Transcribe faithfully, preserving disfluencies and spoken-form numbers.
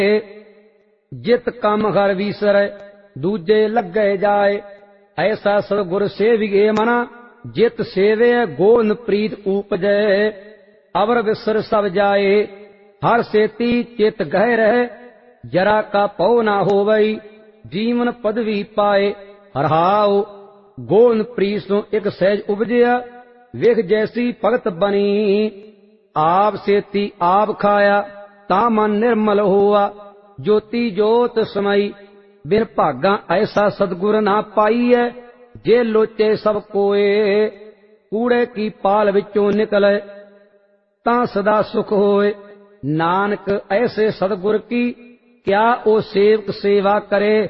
जित काम हर विसरै दूजे लगे जाए। ऐसा सतगुर सेविगे मना जित सेवे गोन प्रीत उपजै। अवर विसर सब जाए हर सेती चित गह रहे। जरा का पौ ना होवई जीवन पदवी पाए। हरहाओ गोन प्रीत सो एक सहज उपजया। वेख जैसी भगत बनी आप सेती आप खाया। ता मन निर्मल हुआ ज्योति जोत समई। बिन भागा ऐसा सतगुर ना पाई है। जे लोचे सब कोए कूड़े की पाल विचों निकले ता सदा सुख होए। नानक ऐसे सतगुर की क्या ओ सेवक सेवा करे।